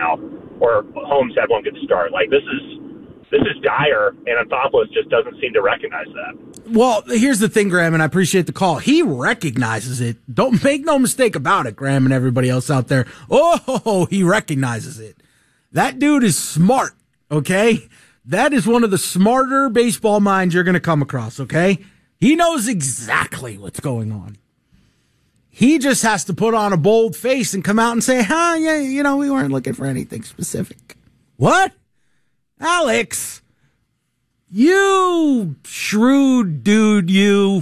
now, or Holmes had one good start. Like, this is dire, and Anthopoulos just doesn't seem to recognize that. Well, here's the thing, Graham, and I appreciate the call. He recognizes it. Don't make no mistake about it, Graham and everybody else out there. Oh, he recognizes it. That dude is smart, okay? That is one of the smarter baseball minds you're going to come across, okay? He knows exactly what's going on. He just has to put on a bold face and come out and say, yeah, we weren't looking for anything specific. What? Alex, you shrewd dude, you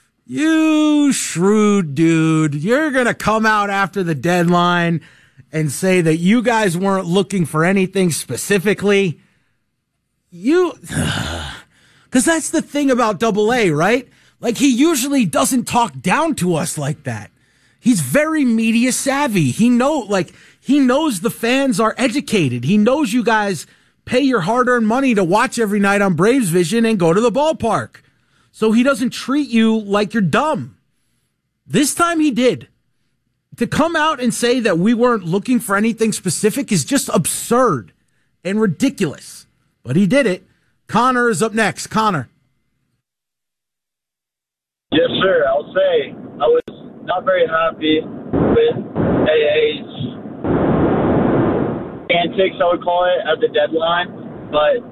shrewd dude. You're going to come out after the deadline and say that you guys weren't looking for anything specifically. Because that's the thing about Double A, right? Like, he usually doesn't talk down to us like that. He's very media savvy. He knows the fans are educated. He knows you guys pay your hard-earned money to watch every night on Braves Vision and go to the ballpark. So he doesn't treat you like you're dumb. This time he did. To come out and say that we weren't looking for anything specific is just absurd and ridiculous. But he did it. Connor is up next. Connor. Yes, sir. I'll say I was not very happy with AA's antics, I would call it, at the deadline. But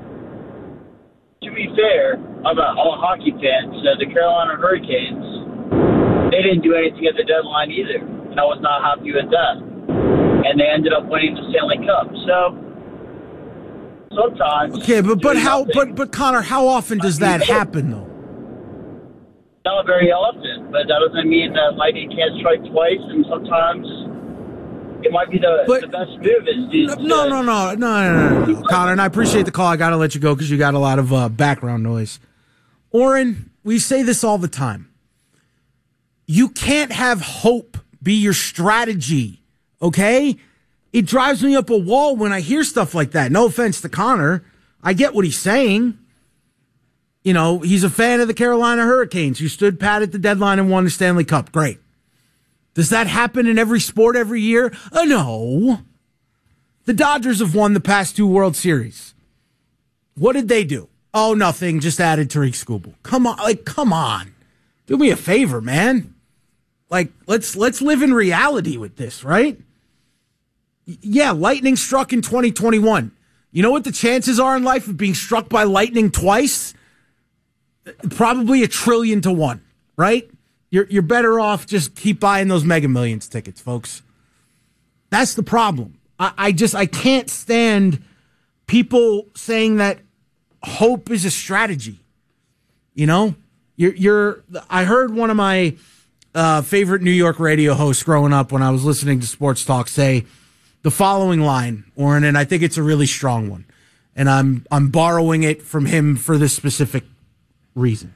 to be fair, I'm a hockey fan, so the Carolina Hurricanes, they didn't do anything at the deadline either. And I was not happy with that. And they ended up winning the Stanley Cup. So sometimes. Okay, but Connor, how often does that happen though? Not very often, but that doesn't mean that lightning can't strike twice, and sometimes it might be the best move. No, Connor, and I appreciate the call. I got to let you go because you got a lot of background noise. Oren, we say this all the time. You can't have hope be your strategy, okay? It drives me up a wall when I hear stuff like that. No offense to Connor. I get what he's saying. You know, he's a fan of the Carolina Hurricanes who stood pat at the deadline and won the Stanley Cup. Great. Does that happen in every sport every year? No. The Dodgers have won the past 2 World Series. What did they do? Oh, nothing. Just added Tariq Skubal. Come on. Do me a favor, man. Like, let's live in reality with this, right? Yeah, lightning struck in 2021. You know what the chances are in life of being struck by lightning twice? Probably 1,000,000,000 to 1, right? You're better off just keep buying those Mega Millions tickets, folks. That's the problem. I can't stand people saying that hope is a strategy. You know, I heard one of my favorite New York radio hosts growing up when I was listening to sports talk say the following line, Oren, and I think it's a really strong one, and I'm borrowing it from him for this specific reason.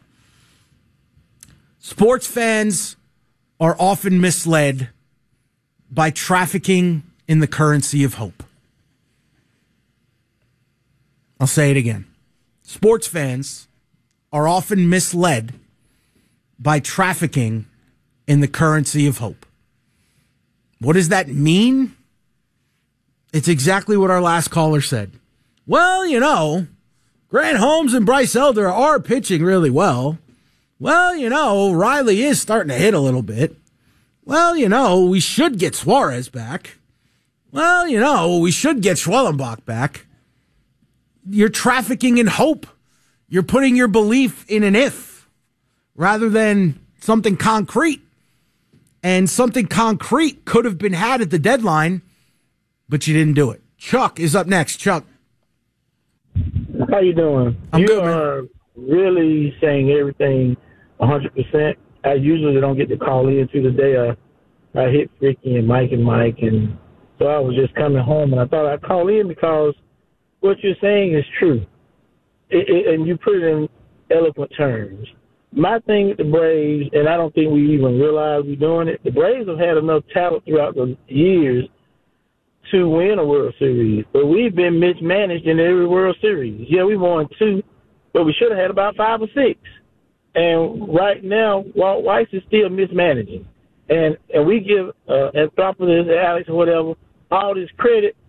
Sports fans are often misled by trafficking in the currency of hope. I'll say it again. Sports fans are often misled by trafficking in the currency of hope. What does that mean? It's exactly what our last caller said. Well, you know, Grant Holmes and Bryce Elder are pitching really well. Well, you know, Riley is starting to hit a little bit. Well, you know, we should get Suarez back. Well, you know, we should get Schwellenbach back. You're trafficking in hope. You're putting your belief in an if rather than something concrete. And something concrete could have been had at the deadline, but you didn't do it. Chuck is up next. Chuck. How you doing? I'm good, man. You are really saying everything 100%. I usually don't get to call in through the day. I hit Ricky and Mike, and so I was just coming home, and I thought I'd call in because what you're saying is true, and you put it in eloquent terms. My thing with the Braves, and I don't think we even realize we're doing it, the Braves have had enough talent throughout the years to win a World Series, but we've been mismanaged in every World Series. Yeah, we won 2, but we should have had about 5 or 6. And right now, Walt Weiss is still mismanaging. And we give Anthopoulos, Alex, or whatever, all this credit,